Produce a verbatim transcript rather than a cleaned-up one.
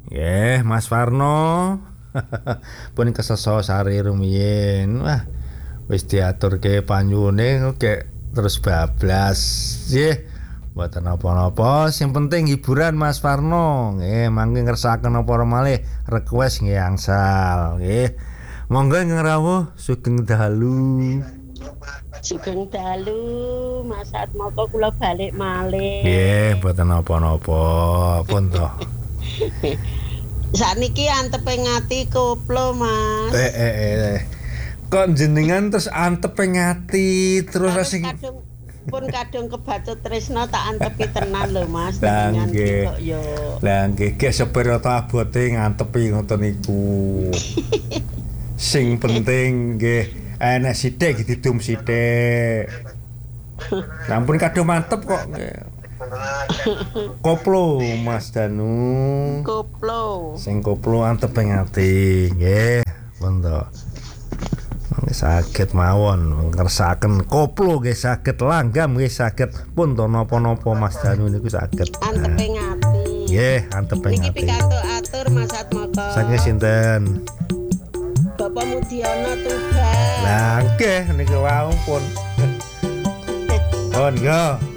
Nggih, Mas Warno. Pun kesesa sari rumiyin. Wah, wis diaturke panyune kek terus bablas. Nggih. Mboten napa-napa, sing penting hiburan Mas Warno. Nggih, mangke ngersakaken apa malih request nggih angsal. Nggih. Monggo ngrawuh sugeng dalu. Sugeng dalu, Mas Atmoko kula balik malih. Nggih, mboten napa-napa. Pun to. Sakniki antepe ngati koplo, Mas. Eh eh eh. Kok jenengan terus antepe ngati terus sing kadung pun kadung kebatut tresna tak antepi tenan lho, Mas. Lah Jenengan nggih. kok yo. Lah nggih, ge sepira ta abote ngantepi ngoten niku. Sing penting nggih enek sithik didum sithik. Sampun kadung mantep kok. Koplo Mas Danu. Koplo. Sing koplo antep ngati nggih, pun to. Nggih saged mawon ngersakaken koplo nggih saged langgam nggih saged pun to napa-napa Mas Danu niku saged. Antepe ngati. Nggih, antep ngati. Niki pikantuk atur Mas Atmoko. Saking sinten? Bapak Mudiono Tuban. Lah nggih niku wau pun. Oh, nggih.